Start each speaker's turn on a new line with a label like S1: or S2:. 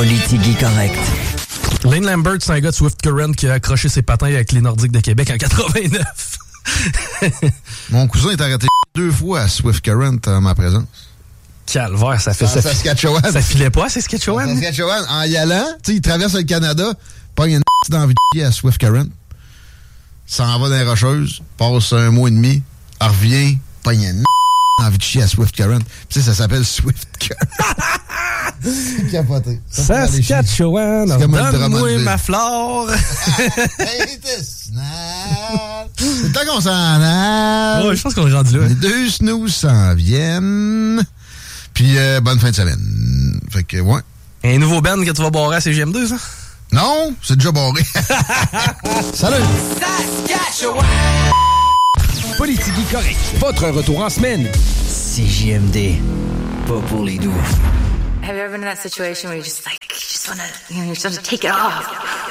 S1: Politique correct.
S2: Lane Lambert, c'est un gars de Swift Current qui a accroché ses patins avec les Nordiques de Québec en 89.
S3: Mon cousin est arrêté 2 fois à Swift Current en ma présence.
S2: Calvaire, ça fait
S3: ça. Saskatchewan.
S2: Ça filait pas à Saskatchewan?
S3: Saskatchewan, en y allant, tu sais, il traverse le Canada, pogne une d'envie de chier à Swift Current, s'en va dans les Rocheuses, passe 1 mois et demi, revient, pogne une envie de chier à Swift Current. Tu sais, ça s'appelle Swift Current. C'est capoté.
S2: Saskatchewan, donne-moi ma flore.
S3: C'est le temps qu'on s'en aille.
S2: Ouais, je pense qu'on est rendu là.
S3: Les 2 snooze s'en viennent. Puis, bonne fin de semaine. Fait que, ouais.
S2: Un nouveau band que tu vas barrer à CGM2, ça?
S3: Non, c'est déjà barré. Salut!
S4: Saskatchewan!
S1: Politique correct. Votre retour en semaine. CJMD. Pas pour les doux.
S5: Have you ever been in that situation where you just want to take it off?